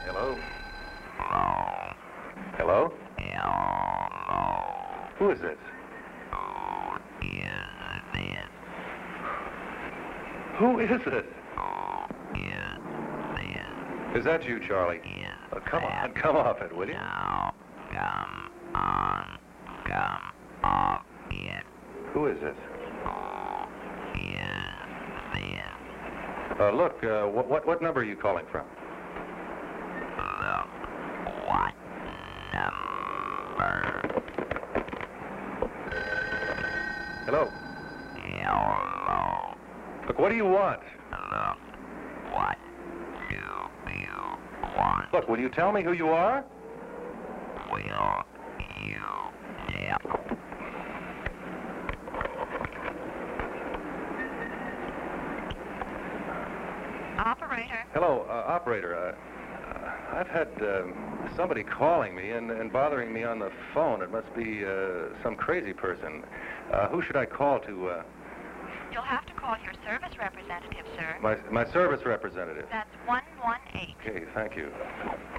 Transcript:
Hello? Hello? Who is this? Who is this? Is that you, Charlie? Come on, come off it, will you? Who is this? Look, what number are you calling from? What number? Hello? Hello. Look, what do you want? Look, what do you want? Look, will you tell me who you are? Will you tell? Operator. Hello, operator. I've had somebody calling me and bothering me on the phone. It must be some crazy person. Who should I call to... You'll have to call your service representative, sir. My service representative. That's 118. Okay, thank you.